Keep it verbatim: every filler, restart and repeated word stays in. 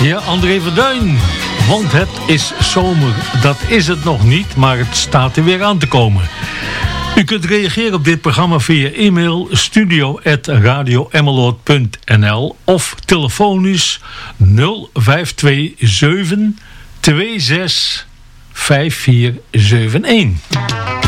Ja, André Verduin. Want het is zomer. Dat is het nog niet, maar het staat er weer aan te komen. U kunt reageren op dit programma via e-mail studio at radio emmeloord punt n l of telefonisch nul vijf twee zeven twee zes vijf vier zeven een.